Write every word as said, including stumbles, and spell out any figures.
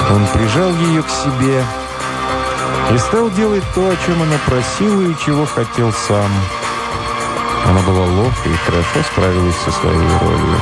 Он прижал ее к себе и стал делать то, о чем она просила и чего хотел сам. Она была ловкой и хорошо справилась со своей ролью.